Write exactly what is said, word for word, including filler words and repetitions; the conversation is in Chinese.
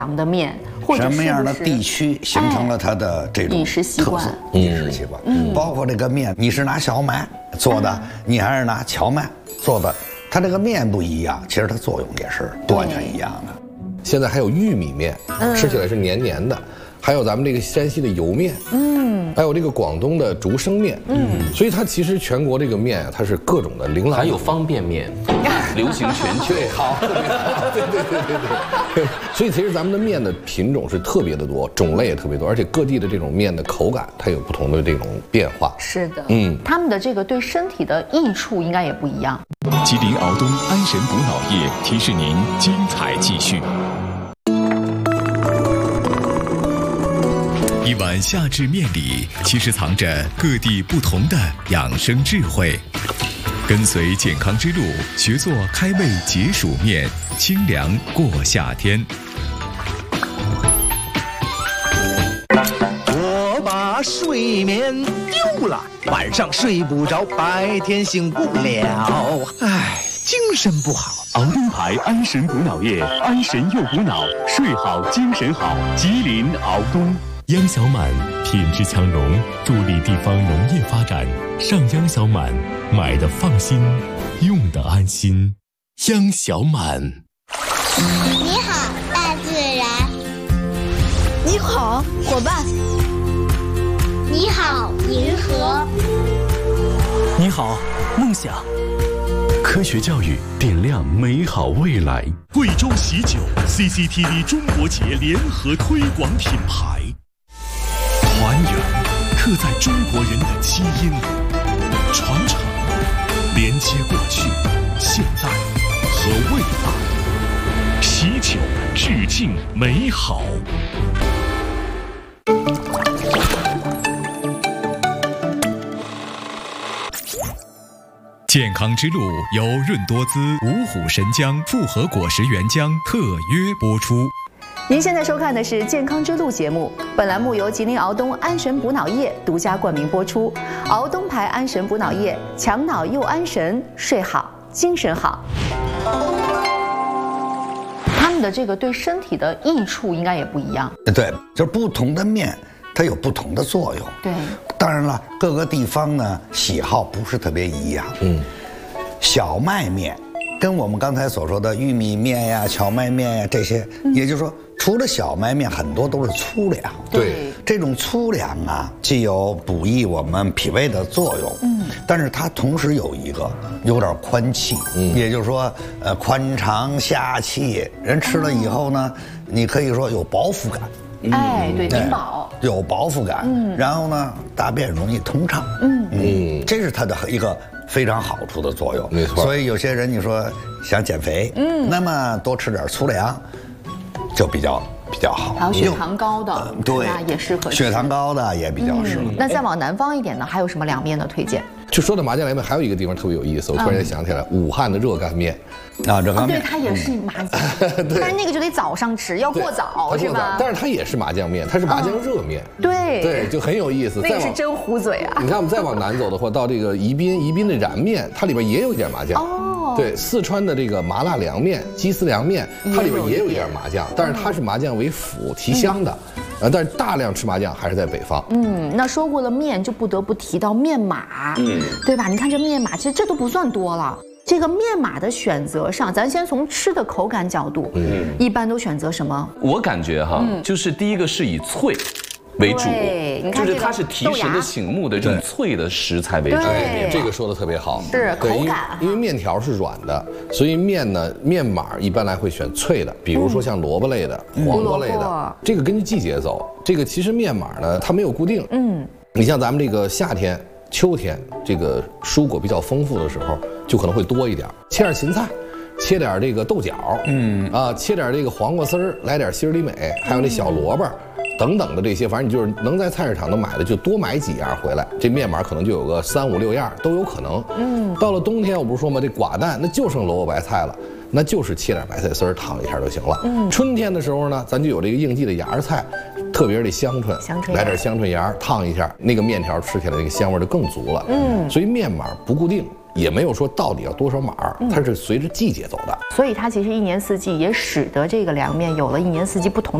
样的面，或者什么样的地区形成了它的这种饮食习惯？ 饮食习惯，嗯，包括这个面，你是拿小麦做的，你还是拿荞麦做的，它这个面不一样，其实它作用也是完全一样的。 现在还有玉米面，吃起来是黏黏的。还有咱们这个山西的油面，嗯，还有这个广东的竹升面，嗯，所以它其实全国这个面啊，它是各种的琳琅。 还有方便面，流行全球。 对，好，对对对对对。所以其实咱们的面的品种是特别的多，种类也特别多，而且各地的这种面的口感，它有不同的这种变化。 是的，嗯，他们的这个对身体的益处应该也不一样。 吉林敖东安神补脑液提示您精彩继续。一碗夏至面里，其实藏着各地不同的养生智慧。跟随健康之路，学做开胃解暑面，清凉过夏天。 我把睡眠丢了，晚上睡不着，白天醒不了，唉，精神不好。 敖东牌安神补脑液，安神又补脑，睡好精神好。吉林敖东。央小满品质强融，助力地方农业发展。上央小满，买的放心，用的安心。央小满。 你好，大自然。 你好，伙伴。 你好，银河。 你好，梦想。 科学教育点亮美好未来。贵州喜酒 C C T V 中国节联合推广品牌。还原刻在中国人的基因，传承连接过去、现在和未来。喜酒致敬美好。健康之路由润多滋、五虎神姜复合果实原浆特约播出。 您现在收看的是《健康之路》节目，本栏目由吉林敖东安神补脑液独家冠名播出。敖东牌安神补脑液，强脑又安神，睡好精神好。他们的这个对身体的益处应该也不一样。 对，就是不同的面，它有不同的作用。 对， 当然了，各个地方呢喜好不是特别一样。嗯，小麦面跟我们刚才所说的玉米面呀、荞麦面呀这些，嗯、也就是说。除了小麦面，很多都是粗粮。 对， 这种粗粮啊，既有补益我们脾胃的作用，嗯，但是它同时有一个有点宽气，嗯，也就是说，呃，宽肠下气。人吃了以后呢，你可以说有饱腹感。 哎，对，顶饱， 有饱腹感。嗯，然后呢，大便容易通畅。嗯嗯，这是它的一个非常好处的作用。 没错。 所以有些人你说想减肥，嗯，那么多吃点粗粮。就比较比较好， 还有血糖高的，呃、 对， 也适合。 血糖高的也比较适合。 嗯、那再往南方一点呢，还有什么凉面的推荐？ 就说到麻酱凉面，还有一个地方特别有意思，我突然间想起来，嗯、武汉的热干面， 啊，热干面， 对，它也是麻酱，嗯、但是那个就得早上吃，要过早是吧？ 但是它也是麻酱面，它是麻酱热面， 嗯、对对，就很有意思。 那个是真糊嘴啊！ 你看我们再往南走的话，到这个宜宾，宜宾的燃面，它里边也有一点麻酱。哦，对，四川的这个麻辣凉面、鸡丝凉面，它里边也有一点麻酱，但是它是麻酱为辅提香的。嗯呃，但是大量吃麻酱还是在北方。 嗯，那说过了面，就不得不提到面码，嗯，对吧？你看这面码，其实这都不算多了。这个面码的选择上，咱先从吃的口感角度，嗯，一般都选择什么？ 我感觉哈，嗯、就是第一个是以脆为主，就是它是提神的醒目的这种脆的食材为主。 哎，这个说的特别好， 是口感。 因为面条是软的，所以面呢，面码一般来会选脆的，比如说像萝卜类的、 嗯、 黄瓜类的，这个根据季节走。这个其实面码呢，它没有固定。嗯，你像咱们这个夏天、秋天，这个蔬果比较丰富的时候，就可能会多一点，切点芹菜。切点这个豆角，嗯啊，切点这个黄瓜丝儿，来点西尔里美，还有那小萝卜，等等的这些，反正你就是能在菜市场能买的，就多买几样回来。这面码可能就有个三五六样都有可能。嗯，到了冬天，我不是说吗？这寡淡那就剩萝卜白菜了，那就是切点白菜丝儿烫一下就行了。嗯，春天的时候呢，咱就有这个应季的芽菜，特别是这香椿， 香椿来点香椿芽烫一下，那个面条吃起来那个香味就更足了。嗯，所以面码不固定。 也没有说到底要多少码，它是随着季节走的。 所以它其实一年四季也使得这个凉面有了一年四季不同